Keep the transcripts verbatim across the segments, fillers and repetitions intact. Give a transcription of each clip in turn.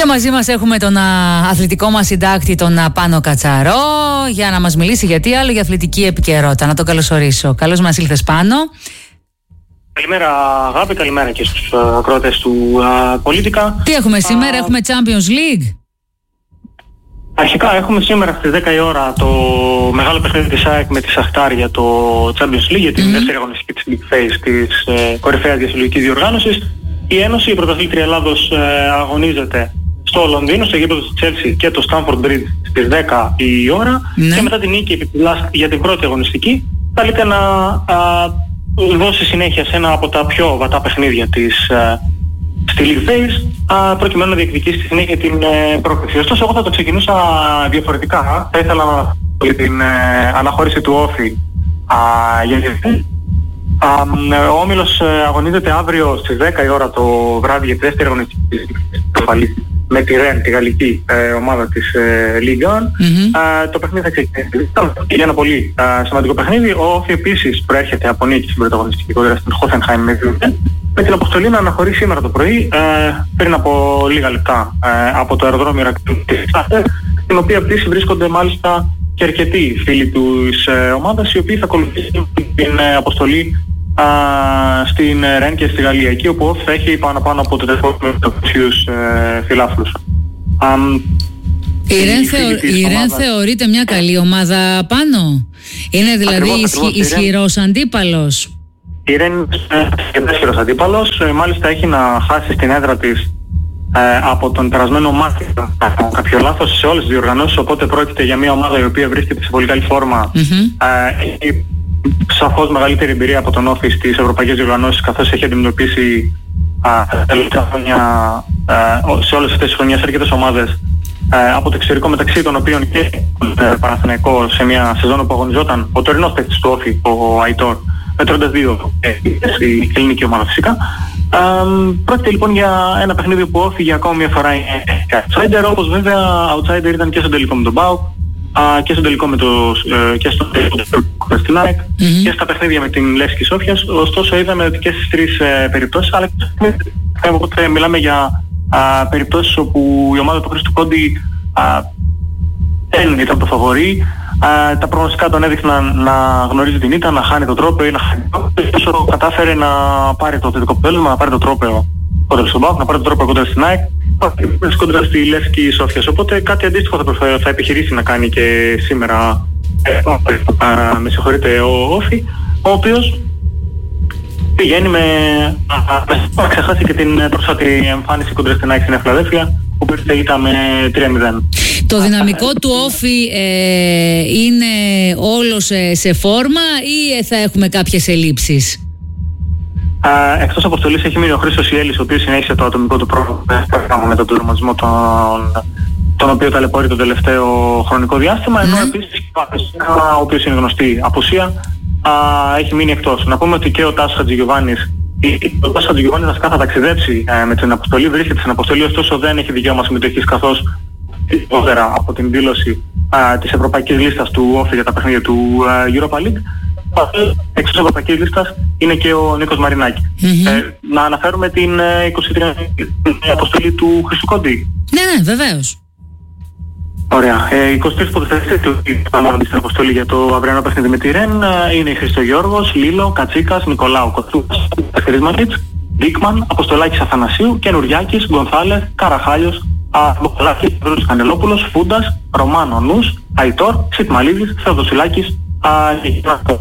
μαζί μας έχουμε τον α, αθλητικό μας συντάκτη, τον α, Πάνο Κατσαρό, για να μας μιλήσει γιατί άλλο για αθλητική επικαιρότητα. Να τον καλωσορίσω. Καλώς μας ήλθες, Πάνο. Καλημέρα Αγάπη, καλημέρα και στους uh, ακροατές του uh, Πολίτικα. Τι έχουμε σήμερα, uh, έχουμε Champions League. Αρχικά έχουμε σήμερα στις δέκα η ώρα το μεγάλο παιχνίδι της ΑΕΚ με τη Σαχτάρ για το Champions League, για την mm-hmm. δεύτερη αγωνιστική της League Phase της ε, κορυφαίας διασυλλογικής διοργάνωσης. Η Ένωση, η πρωταθλήτρια Ελλάδος, ε, αγωνίζεται στο Λονδίνο, στο γήπεδο της Chelsea και το Stamford Bridge στις δέκα η ώρα mm-hmm. και μετά την νίκη επιπλάς για την πρώτη αγωνιστική καλείται να α, δώσει συνέχεια σε ένα από τα πιο βατά παιχνίδια της α, στη League Phase, α, προκειμένου να διεκδικήσει στη συνέχεια την ε, πρόκριση. Ωστόσο, εγώ θα το ξεκινούσα διαφορετικά. Θα ήθελα να για την ε, αναχώρηση του Όφη γιατί ο Όμιλος αγωνίζεται αύριο στις δέκα η ώρα το βράδυ για τη δεύτερη αγωνιστική με τη Ρεν, τη γαλλική ε, ομάδα της ε, Ligue ένα. Mm-hmm. Ε, το παιχνίδι θα ξεκινήσει για ένα πολύ ε, σημαντικό παιχνίδι. Ο Όφη επίσης προέρχεται από νίκη στην πρωταγωνιστική κόντρα στην Hoffenheim με δύο με την αποστολή να αναχωρήσει σήμερα το πρωί ε, πριν από λίγα λεπτά ε, από το αεροδρόμιο Ηρακλείου της Στάχτερ, στην οποία πτήση βρίσκονται μάλιστα και αρκετοί φίλοι της ε, ομάδας, οι οποίοι θα ακολουθήσουν την ε, αποστολή α, στην Ρεν και στη Γαλλία, εκεί όπου θα έχει πάνω πάνω από το τεσσάρους ε, φιλάθλους. Η Ρεν θεω, θεωρείται μια καλή ομάδα, Πάνω. Είναι δηλαδή ακριβώς, ισχυ, ακριβώς, ισχυρός αντίπαλος. Η Ρεν είναι ισχυρός αντίπαλος. Ε, μάλιστα έχει να χάσει στην έδρα της Ε, από τον περασμένο Μάρτιο κάποιο λάθος σε όλες τις διοργανώσεις, οπότε πρόκειται για μια ομάδα η οποία βρίσκεται σε πολύ καλή φόρμα. Mm-hmm. Ε, έχει σαφώς μεγαλύτερη εμπειρία από τον Όφη στις ευρωπαϊκές διοργανώσεις, καθώς έχει αντιμετωπίσει τα τελευταία χρόνια ε, σε όλες αυτές τις χρονιές αρκετές ομάδες ε, από το εξωτερικό, μεταξύ των οποίων και ε, Παναθηναϊκό σε μια σεζόν που αγωνιζόταν ο τωρινός παίκτης του Όφη, ο Αϊτόρ, μετρώντας δύο ε, η ελληνική ομάδα φυσικά. Um, πρόκειται λοιπόν για ένα παιχνίδι που Όφη για ακόμη μια φορά είναι outsider, όπως βέβαια outsider ήταν και στο τελικό με τον ΠΑΟΚ uh, και στο τελικό με το uh, και στο τελικό με την ΑΕΚ mm-hmm. και στα παιχνίδια με την Λεύσκη Σόφιας. Ωστόσο είδαμε ότι και στις τρεις uh, περιπτώσεις, αλλά οπότε μιλάμε για uh, περιπτώσεις όπου η ομάδα του Χρήστου Κόντι uh, δεν ήταν το φαβορί. Uh, τα προγνωστικά τον έδειχναν να γνωρίζει την ήττα, να χάνει το τρόπαιο ή να χάνει το τρόπαιο. Όσο κατάφερε να πάρει το θετικό αποτέλεσμα, να πάρει το τρόπαιο κοντά στον ΠΑΟΚ, να πάρει το τρόπαιο κοντά στην ΑΕΚ, κοντά στη Λεύσκη Σόφιας. Οπότε κάτι αντίστοιχο θα, προφε... θα επιχειρήσει να κάνει και σήμερα, uh, με συγχωρείτε, ο Όφη, ο οποίος πηγαίνει με να ξεχάσει και την πρόσφατη εμφάνιση κοντά στην ΑΕΚ στην Φιλαδέλφια, που πήρε με τρία μηδέν. Το δυναμικό του Όφη ε, είναι όλο σε, σε φόρμα ή θα έχουμε κάποιες ελλείψεις? Ε, εκτός αποστολής έχει μείνει ο Χρήστος Ιέλης, ο οποίος συνέχισε το ατομικό του πρόγραμμα μετά τον τερματισμό τον, τον οποίο ταλαιπωρεί το τελευταίο χρονικό διάστημα, ενώ mm-hmm. επίσης ο οποίος είναι γνωστή απουσία α, έχει μείνει εκτός. Να πούμε ότι και ο Τάσος Χατζηγιοβάνης Ο Τάσος Χατζηγιοβάνης βασικά θα ταξιδέψει ε, με την αποστολή, βρίσκεται στην αποστολή, ωστόσο δεν έχει δικαίωμα συμμετοχής, καθώς πέρα από την δήλωση α, της ευρωπαϊκής λίστας του Όφη για τα παιχνίδια του α, Europa League, έξω της ευρωπαϊκής λίστας είναι και ο Νίκος Μαρινάκη. Mm-hmm. Ε, να αναφέρουμε την ε, είκοσι τρία αποστολή του Χρήστου Κόντι. Ναι, ναι, βεβαίως. Ωραία. Ε, είκοσι τρεις ποδοσφαιριστές του Ιταλών στην αποστολή για το αυριανό παιχνίδι με τη Ρεν είναι η Χριστογιώργος, Λίλο, Κατσίκας, Νικολάου Κοτσούκας, Καστερίσματιτς, Ντίκμαν, Αποστολάκης Αθανασίου, Κενουριάκης, Γκονθάλες, Καραχάλιος, Μποχολάκης, Βρούτης Κανελόπουλος, Φούντας, Ρωμάνο Νους, Αϊτόρ, Σιτμαλίδης, Θεοδοσιλάκης και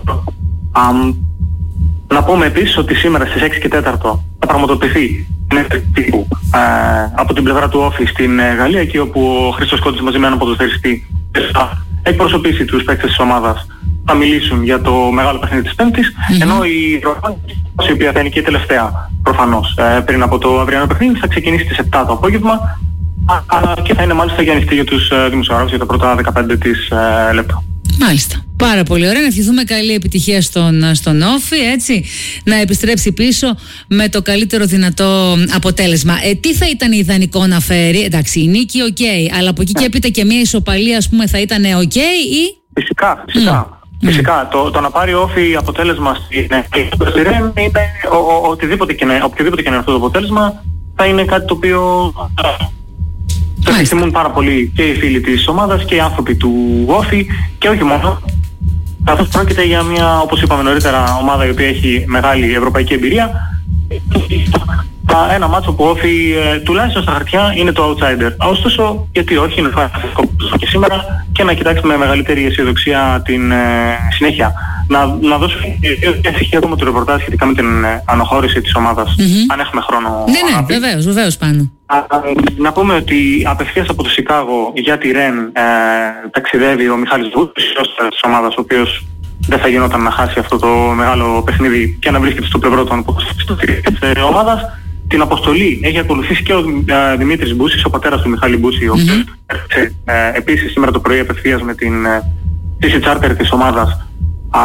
να πούμε επίσης ότι σήμερα στις έξι και τέσσερα θα πραγματοποιηθεί τύπου από την πλευρά του Όφη στην Γαλλία, εκεί όπου ο Χρήστος Κόντης μαζί με έναν ποδοσφαιριστή θα εκπροσωπήσει τους παίκτες της ομάδας, θα μιλήσουν για το μεγάλο παιχνίδι της Πέμπτης, mm-hmm. ενώ η Ρωμάνη, η οποία θα είναι και η τελευταία προφανώς πριν από το αυριανό παιχνίδι, θα ξεκινήσει στις επτά το απόγευμα και θα είναι μάλιστα για ανοιχτή για τους δημοσιογράφους για τα πρώτα δεκαπέντε της λεπτά. Μάλιστα. Πάρα πολύ ωραία. Να ευχηθούμε καλή επιτυχία στον, στον Όφη, έτσι. Να επιστρέψει πίσω με το καλύτερο δυνατό αποτέλεσμα. Ε, τι θα ήταν ιδανικό να φέρει? Εντάξει, η νίκη, οκ. Okay, αλλά από εκεί και έπειτα και μια ισοπαλία, ας πούμε, θα ήταν οκ okay, ή... Φυσικά, φυσικά. Mm. Φυσικά, το, το να πάρει ο Όφη αποτέλεσμα στη Ρεν είναι ο, ο, οτιδήποτε και είναι αυτό το αποτέλεσμα θα είναι κάτι το οποίο Επιθυμούν πάρα πολύ και οι φίλοι της ομάδας και οι άνθρωποι του Όφη και όχι μόνο. Καθώς πρόκειται για μια, όπως είπαμε νωρίτερα, ομάδα η οποία έχει μεγάλη ευρωπαϊκή εμπειρία. Ένα μάτσο που Όφη ε, τουλάχιστον στα χαρτιά είναι το outsider. Ωστόσο, γιατί όχι, είναι φάση και σήμερα και να κοιτάξουμε με μεγαλύτερη αισιοδοξία την ε, συνέχεια. Να, να δώσουμε μια στοιχεία ακόμα του ρεπορτάζ σχετικά με την ε, αναχώρηση της ομάδας, mm-hmm. αν έχουμε χρόνο. Ναι, ναι, βεβαίως, βεβαίως πάνω. Α, να πούμε ότι απευθείας από το Σικάγο για τη Ρεν ε, ταξιδεύει ο Μιχάλης Βούτης, της ομάδας, ο οποίος δεν θα γινόταν να χάσει αυτό το μεγάλο παιχνίδι και να βρίσκεται στο πλευρό των της ομάδας. Την αποστολή έχει ακολουθήσει και ο ε, Δημήτρης Μπούσης, ο πατέρας του Μιχάλη Μπούση, ο οποίος mm-hmm. ε, επίσης σήμερα το πρωί απευθείας με την πτήση τσάρτερ της ομάδας α,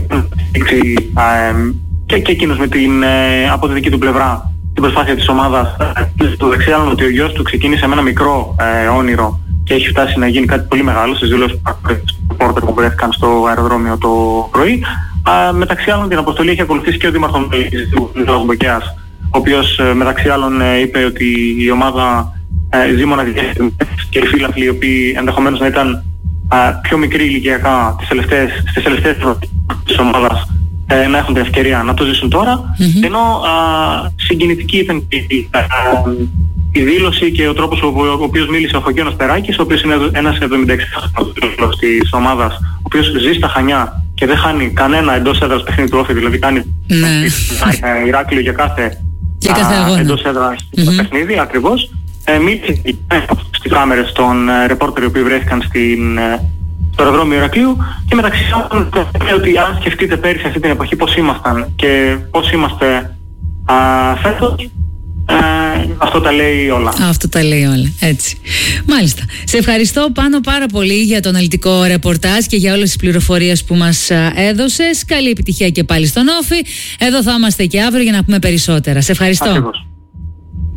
ε, και, και εκείνος με την, ε, από τη δική του πλευρά την προσπάθεια της ομάδας. Το δεξιάλλον ότι ο γιος του ξεκίνησε με ένα μικρό ε, όνειρο και έχει φτάσει να γίνει κάτι πολύ μεγάλο στις δηλώσεις του πόρτερ που βρέθηκαν στο αεροδρόμιο το πρωί. Α, μεταξύ άλλων την αποστολή έχει ακολουθήσει και ο δήμαρχος του Λαγομπεκιάς, ο οποίος μεταξύ άλλων είπε ότι η ομάδα ε, ζει μοναδικές και οι φίλαθλοι οι οποίοι ενδεχομένως να ήταν ε, πιο μικροί ηλικιακά τις τελευταίες, στις τελευταίες της ομάδας ε, να έχουν την ευκαιρία να το ζήσουν τώρα, mm-hmm. ενώ ε, συγκινητική ήταν η, ε, η δήλωση και ο τρόπος ο, ο οποίος μίλησε ο Φωκίωνος Περάκης, ο οποίος είναι ένας εβδομήντα έξι χρονών της ομάδας, ο οποίος ζει στα Χανιά και δεν χάνει κανένα εντός έδρας παιχνίδι του Όφη, δηλαδή κάνει mm. Ηράκλειο για κάθε Α, εντός έδρας στο mm-hmm. παιχνίδι, ακριβώς. Ε, μίλησε στις κάμερες των ε, ρεπόρτερ οι οποίοι βρέθηκαν στην, ε, στο αεροδρόμιο Ηρακλείου και μεταξύ άλλων ότι αν σκεφτείτε πέρυσι αυτή την εποχή πώς ήμασταν και πώς είμαστε α, φέτος, ε, αυτό τα λέει όλα. Αυτό τα λέει όλα, έτσι. Μάλιστα. Σε ευχαριστώ Πάνο πάρα πολύ για το αναλυτικό ρεπορτάζ και για όλες τις πληροφορίες που μας έδωσες. Καλή επιτυχία και πάλι στον Όφη. Εδώ θα είμαστε και αύριο για να πούμε περισσότερα. Σε ευχαριστώ. Ακριβώς.